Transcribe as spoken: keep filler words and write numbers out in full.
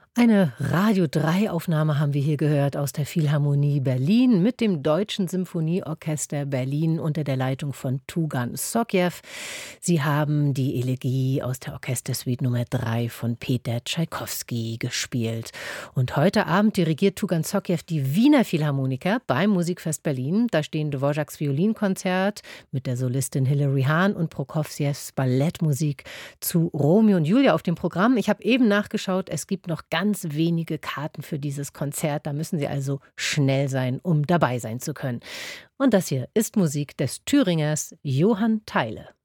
Eine Radio drei Aufnahme haben wir hier gehört aus der Philharmonie Berlin mit dem Deutschen Symphonieorchester Berlin unter der Leitung von Tugan Sokhiev. Sie haben die Elegie aus der Orchestersuite Nummer drei von Peter Tschaikowski gespielt. Und heute Abend dirigiert Tugan Sokhiev die Wiener Philharmoniker beim Musikfest Berlin. Da stehen Dvořáks Violinkonzert mit der Solistin Hilary Hahn und Prokofjews Ballettmusik zu Romeo und Julia auf dem Programm. Ich habe eben nachgeschaut, es gibt noch ganz Ganz wenige Karten für dieses Konzert. Da müssen Sie also schnell sein, um dabei sein zu können. Und das hier ist Musik des Thüringers Johann Theile.